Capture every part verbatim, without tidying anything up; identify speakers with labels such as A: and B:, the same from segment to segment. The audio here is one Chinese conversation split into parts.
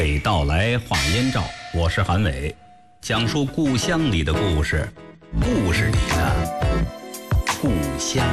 A: 北道来话燕赵，我是韩伟，讲述故乡里的故事，故事里的故乡。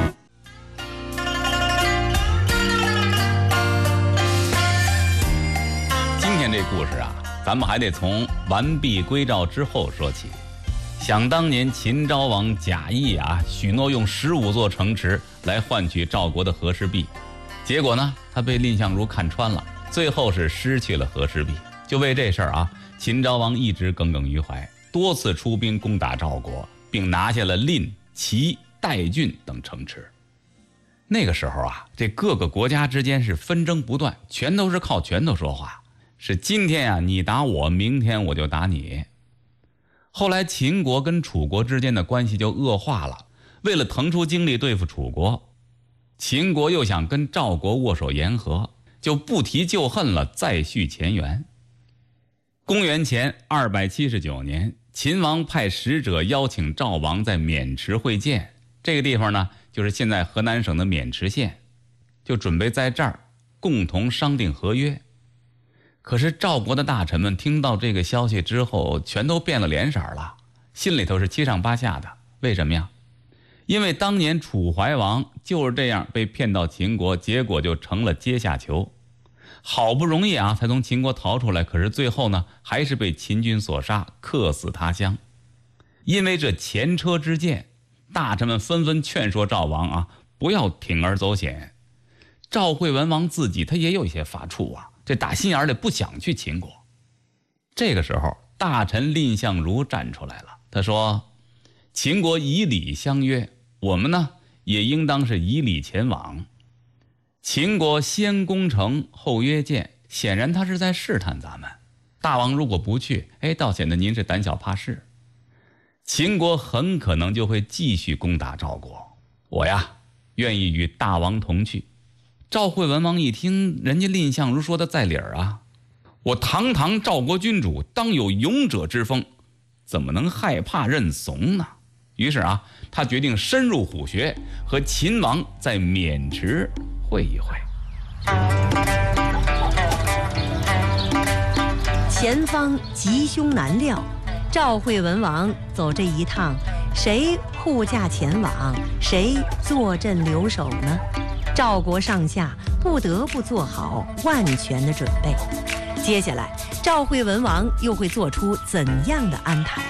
A: 今天这故事啊，咱们还得从完璧归赵之后说起。想当年秦昭王贾谊啊，许诺用十五座城池来换取赵国的和氏璧，结果呢，他被蔺相如看穿了，最后是失去了和氏璧。就为这事儿啊，秦昭王一直耿耿于怀，多次出兵攻打赵国，并拿下了蔺、齐、代郡等城池。那个时候啊，这各个国家之间是纷争不断，全都是靠拳头说话，是今天啊你打我，明天我就打你。后来秦国跟楚国之间的关系就恶化了，为了腾出精力对付楚国，秦国又想跟赵国握手言和，就不提旧恨了，再续前缘。公元前二百七十九年，秦王派使者邀请赵王在渑池会见，这个地方呢，就是现在河南省的渑池县，就准备在这儿共同商定合约。可是赵国的大臣们听到这个消息之后，全都变了脸色了，心里头是七上八下的。为什么呀？因为当年楚怀王就是这样被骗到秦国，结果就成了阶下囚。好不容易啊才从秦国逃出来，可是最后呢还是被秦军所杀，客死他乡。因为这前车之鉴，大臣们纷纷劝说赵王啊不要铤而走险。赵惠文王自己他也有一些发怵啊，这打心眼里不想去秦国。这个时候大臣蔺相如站出来了，他说秦国以礼相约，我们呢也应当是以礼前往。秦国先攻城后约见，显然他是在试探咱们。大王如果不去，哎，倒显得您是胆小怕事。秦国很可能就会继续攻打赵国，我呀愿意与大王同去。赵惠文王一听，人家蔺相如说的在理儿啊，我堂堂赵国君主，当有勇者之风，怎么能害怕认怂呢？于是啊，他决定深入虎穴，和秦王在渑池会一会。
B: 前方吉凶难料，赵惠文王走这一趟，谁护驾前往，谁坐镇留守呢？赵国上下不得不做好万全的准备。接下来赵惠文王又会做出怎样的安排？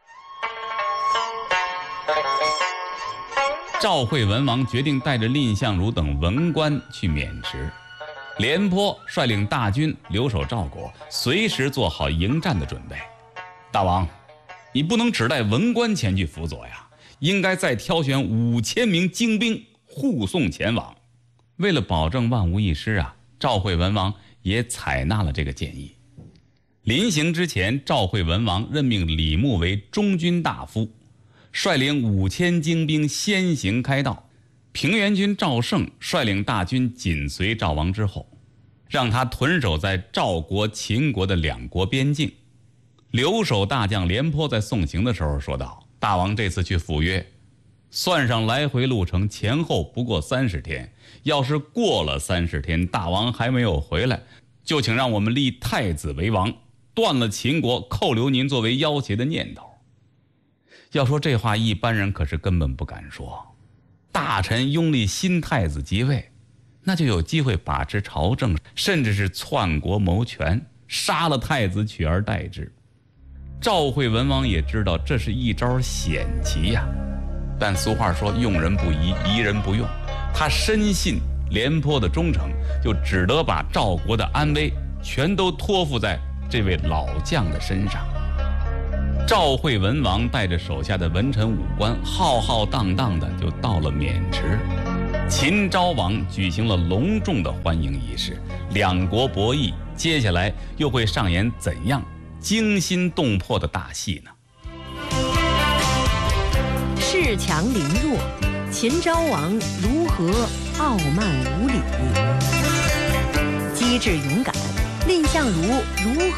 A: 赵惠文王决定带着蔺相如等文官去渑池，廉颇率领大军留守赵国，随时做好迎战的准备。大王，你不能只带文官前去辅佐呀，应该再挑选五千名精兵护送前往。为了保证万无一失啊，赵惠文王也采纳了这个建议。临行之前，赵惠文王任命李牧为中军大夫，率领五千精兵先行开道，平原君赵胜率领大军紧随赵王之后，让他屯守在赵国、秦国的两国边境。留守大将廉颇在送行的时候说道：大王这次去赴约，算上来回路程，前后不过三十天，要是过了三十天，大王还没有回来，就请让我们立太子为王，断了秦国扣留您作为要挟的念头。要说这话，一般人可是根本不敢说。大臣拥立新太子即位，那就有机会把持朝政，甚至是篡国谋权，杀了太子取而代之。赵惠文王也知道这是一招险棋呀，但俗话说用人不疑，疑人不用。他深信廉颇的忠诚，就只得把赵国的安危全都托付在这位老将的身上。赵惠文王带着手下的文臣武官，浩浩荡荡的就到了渑池。秦昭王举行了隆重的欢迎仪式，两国博弈，接下来又会上演怎样惊心动魄的大戏呢？
B: 恃强凌弱，秦昭王如何傲慢无礼？机智勇敢，蔺相如如